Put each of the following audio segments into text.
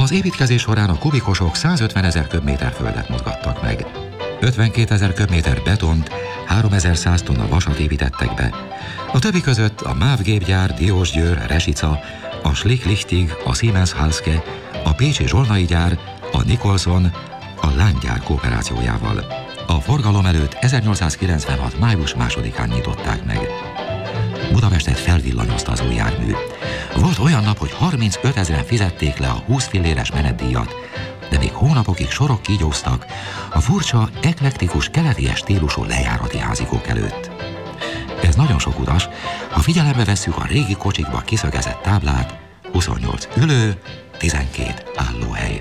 Az építkezés során a kubikosok 150 000 köbméter földet mozgattak meg. 52 000 köbméter betont, 3100 tonna vasat építettek be. A többi között a MÁV gépgyár, Diósgyőr, Resica, a Schlick-Lichtig, a Siemens Halske, a pécsi Zsolnai gyár, a Nicholson, a lánygyár kooperációjával. A forgalom előtt 1896. május 2-án nyitották meg. Budapestet felvillanyozta az új jármű. Volt olyan nap, hogy 35 000-en fizették le a 20 filléres menetdíjat, de még hónapokig sorok kígyóztak a furcsa, eklektikus, keleti stílusú lejárati házikók előtt. Ez nagyon sok utas, ha figyelembe vesszük a régi kocsikba kiszögezett táblát, 28 ülő, 12 állóhely.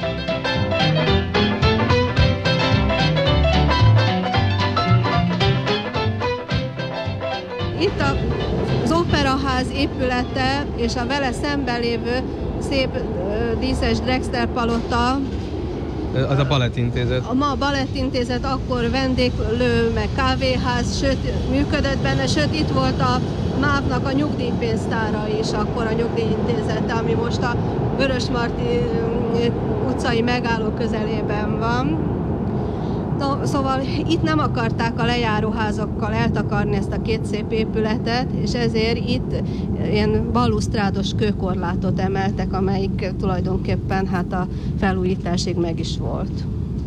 Itt az Operaház épülete és a vele szemben lévő szép díszes Drexler palota. Az a Balettintézet. Ma a Balettintézet akkor vendéglő, meg kávéház, sőt működött benne, sőt itt volt a MÁV-nak a nyugdíjpénztára is, akkor a nyugdíjintézete, ami most a Vörösmarty utcai megálló közelében van. Szóval itt nem akarták a lejáróházakkal eltakarni ezt a két szép épületet, és ezért itt ilyen balusztrádos kőkorlátot emeltek, amelyik tulajdonképpen hát a felújításig meg is volt.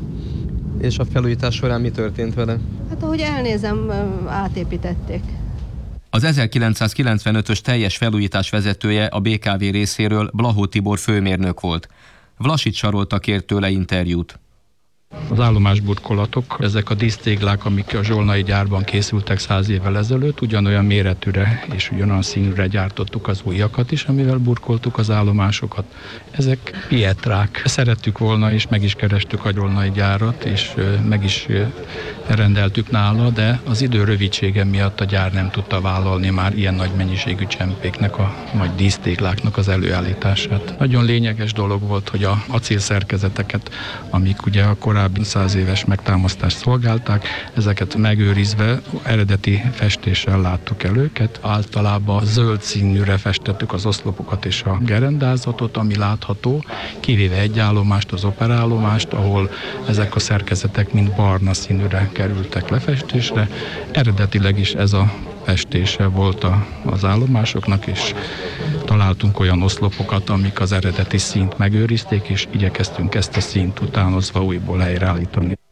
És a felújítás során mi történt vele? Hát ahogy elnézem, átépítették. Az 1995-ös teljes felújítás vezetője a BKV részéről Blahó Tibor főmérnök volt. Vlasics Sarolta kért tőle interjút. Az állomásburkolatok, ezek a dísztéglák, amik a Zsolnai gyárban készültek 100 évvel ezelőtt, ugyanolyan méretűre és ugyanolyan színűre gyártottuk az újakat is, amivel burkoltuk az állomásokat. Ezek pietrák. Szerettük volna, és meg is kerestük a Zsolnai gyárat, és meg is rendeltük nála, de az idő rövidsége miatt a gyár nem tudta vállalni már ilyen nagy mennyiségű csempéknek, vagy dísztégláknak az előállítását. Nagyon lényeges dolog volt, hogy a acélszerkezeteket, amik ugye a korábbi 100 éves megtámasztást szolgálták, ezeket megőrizve eredeti festéssel láttuk el őket. Általában zöld színűre festettük az oszlopokat és a gerendázatot, ami látható, kivéve egy állomást, az operállomást, ahol ezek a szerkezetek mind barna színűre kerültek lefestésre. Eredetileg is ez a festése volt az állomásoknak, és találtunk olyan oszlopokat, amik az eredeti színt megőrizték, és igyekeztünk ezt a színt utánozva újból helyreállítani.